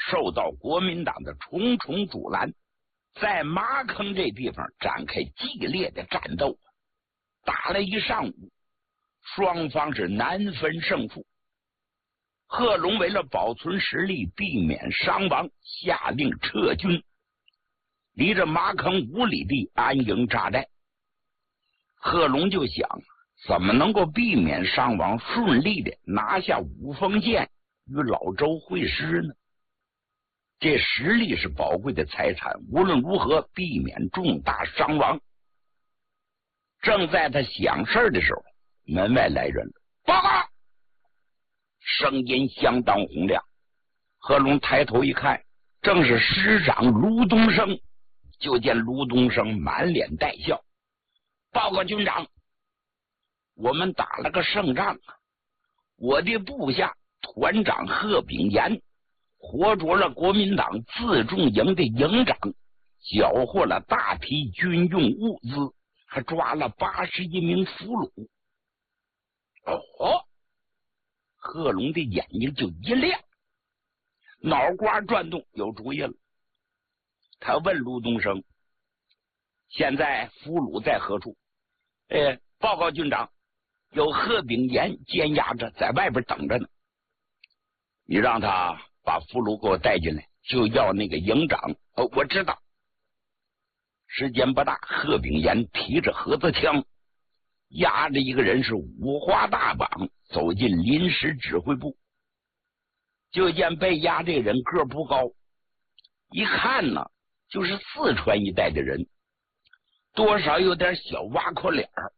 受到国民党的重重阻拦，在马坑这地方展开激烈的战斗，打了一上午，双方是难分胜负。贺龙为了保存实力，避免伤亡，下令撤军，离着马坑5里地安营扎寨。贺龙就想，怎么能够避免伤亡，顺利的拿下五峰县与老周会师呢？这实力是宝贵的财产，无论如何避免重大伤亡。正在他想事的时候，门外来人了，报告！声音相当洪亮。贺龙抬头一看，正是师长卢东升。就见卢东升满脸带笑，报告军长，我们打了个胜仗，我的部下团长贺炳炎活捉了国民党自重营的营长，缴获了大批军用物资，还抓了81名俘虏。哦，贺龙的眼睛就一亮，脑瓜转动，有主意了。他问卢东升，现在俘虏在何处？报告军长，有贺炳炎监押着，在外边等着呢。你让他把俘虏给我带进来，就要那个营长。我知道。时间不大，贺炳炎提着盒子枪，押着一个人是五花大绑，走进临时指挥部。就见被押这个人个不高，一看呢就是四川一带的人，多少有点小挖阔脸儿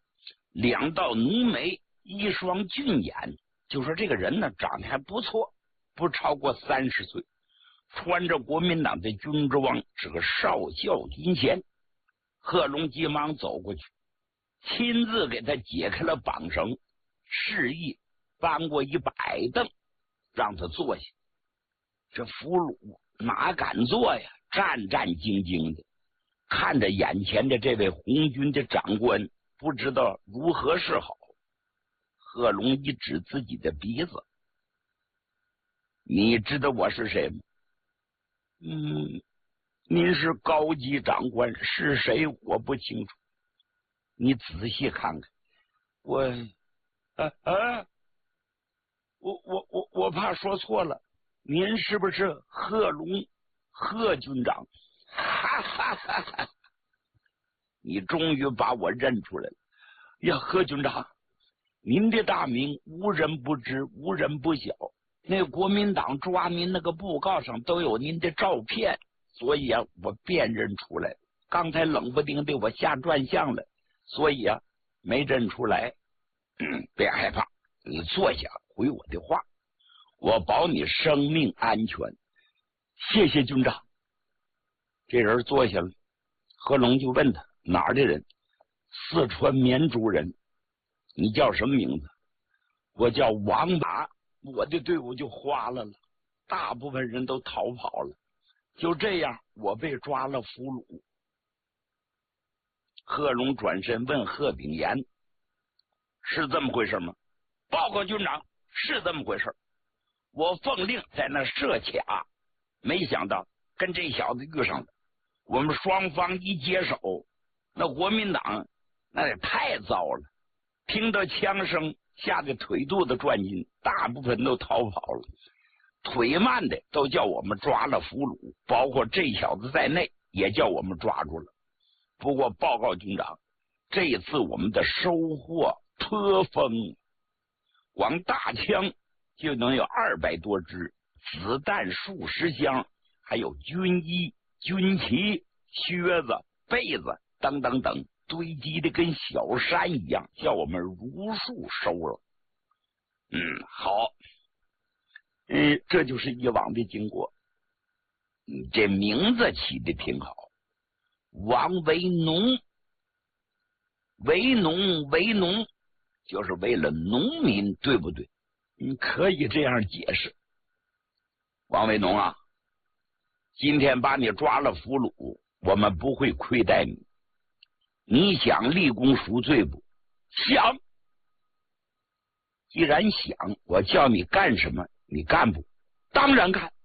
，2道浓眉，一双俊眼，就说这个人呢长得还不错，不超过30岁，穿着国民党的军装，是个少校军衔。贺龙急忙走过去，亲自给他解开了绑绳，示意搬过一把矮凳，让他坐下。这俘虏哪敢坐呀，战战兢兢的看着眼前的这位红军的长官，不知道如何是好。贺龙一指自己的鼻子，你知道我是谁吗？您是高级长官，是谁我不清楚，你仔细看看。我怕说错了，您是不是贺龙贺军长？哈哈哈哈！你终于把我认出来了呀，贺军长，您的大名无人不知，无人不晓。那国民党抓您那个布告上都有您的照片，所以啊，我辨认出来。刚才冷不丁的我下转向了，所以啊，没认出来。别害怕，你坐下回我的话，我保你生命安全。谢谢军长。这人坐下了，贺龙就问他哪儿的人？四川绵竹人。你叫什么名字？我叫王马。我的队伍就哗了，大部分人都逃跑了。就这样，我被抓了俘虏。贺龙转身问贺炳炎：“是这么回事吗？”报告军长，是这么回事。我奉令在那设卡，没想到跟这小子遇上了。我们双方一接手，那国民党那也太糟了，听到枪声吓得腿肚子转筋，大部分都逃跑了。腿慢的都叫我们抓了俘虏，包括这小子在内也叫我们抓住了。不过报告军长，这一次我们的收获颇丰，光大枪就能有200多支，子弹数十箱，还有军衣、军旗、靴子、被子等等等，堆积的跟小山一样，叫我们如数收了。好，这就是以往的经过。这名字起的挺好，王维农。为农就是为了农民，对不对？你可以这样解释。王维农啊，今天把你抓了俘虏，我们不会亏待你。你想立功赎罪不？想。既然想，我叫你干什么你干不？当然干。